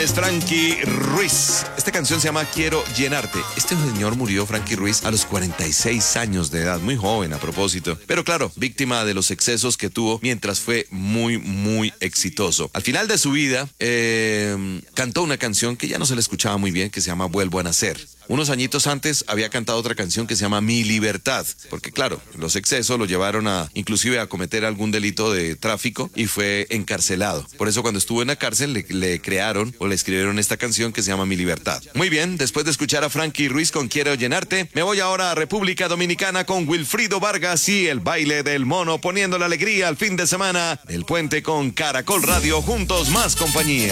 es Frankie Ruiz. Esta canción se llama Quiero Llenarte. Este señor murió, Frankie Ruiz, a los 46 años de edad, muy joven a propósito. Pero claro, víctima de los excesos que tuvo mientras fue muy exitoso. Al final de su vida, cantó una canción que ya no se le escuchaba muy bien, que se llama Vuelvo a Nacer. Unos añitos antes había cantado otra canción que se llama Mi Libertad, porque claro, los excesos lo llevaron a inclusive a cometer algún delito de tráfico y fue encarcelado. Por eso cuando estuvo en la cárcel le crearon o le escribieron esta canción que se llama Mi Libertad. Muy bien, después de escuchar a Frankie Ruiz con Quiero Llenarte, me voy ahora a República Dominicana con Wilfrido Vargas y el baile del mono, poniendo la alegría al fin de semana del puente con Caracol Radio, juntos más compañía.